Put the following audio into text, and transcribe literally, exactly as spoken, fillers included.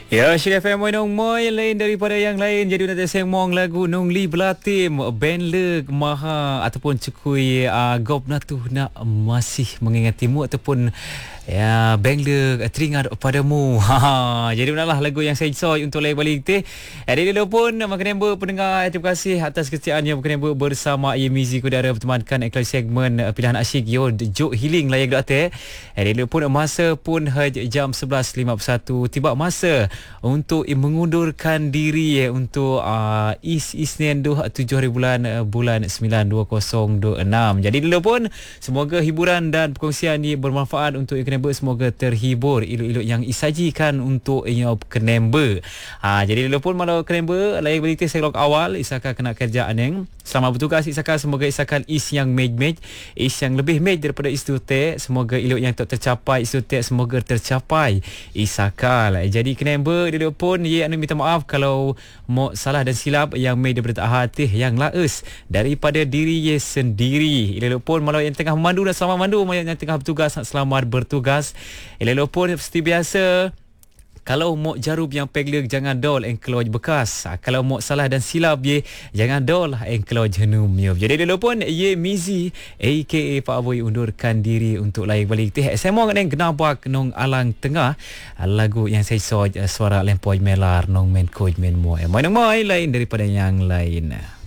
Ya, Syir F M nong moy lain daripada yang lain. Jadi nanti saya mong lagu nong li belatim band leg maha ataupun cukui uh, gob natu nak masih mengingatimu ataupun ya band leg teringat padamu. Ha, jadi benarlah lagu yang saya soy untuk lain balik teh. Hari dulu pun makan member pendengar, terima kasih atas kesetiaannya makan member bersama Yemizi Kudara bertemankan iklan segmen uh, pilihan asyik yo Jok Healing layak dok teh. Hari dulu pun masa pun jam sebelas lima puluh satu tiba masa untuk mengundurkan diri eh, untuk uh, Is Isnin tujuh hari bulan uh, bulan sembilan dua ribu dua puluh enam. Jadi dulu pun semoga hiburan dan perkongsian ini bermanfaat untuk Kenember, semoga terhibur ilok-ilok yang isajikan untuk inyo Kenember. Ha, jadi dulu pun malau Kenember layak berita saya log awal isaka kena kerja aneng. Selamat bertugas Isaka, semoga isakan is yang mej-mej, is yang lebih mej daripada is tu teh. Semoga ilok yang tak tercapai is tu teh semoga tercapai Isaka. Jadi Kenember dulu pun ye anu minta maaf kalau mau salah dan silap yang mej daripada tak hati yang laes daripada diri ye sendiri. Ilok pun malau yang tengah memandu dan selamat mandu, malau yang tengah bertugas selamat bertugas. Ilok pun seperti biasa, kalau mau jarum yang pegleg jangan dol engkeloj bekas. Ha, kalau mau salah dan silap ye jangan dol engkeloj henum ye. Jadi dulu pun ye Mizi aka Pak Aboy undurkan diri untuk layak balik teh. Saya mau ngene genabak nong alang tengah lagu yang saya soj suara lempoi melar nong men koj men mo. Mai nong mai lain daripada yang lain.